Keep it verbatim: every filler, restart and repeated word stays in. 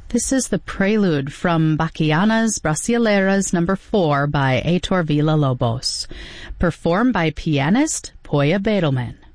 This is the prelude from Bachianas Brasileiras number four by Heitor Villa-Lobos, performed by pianist Poya Bedelman.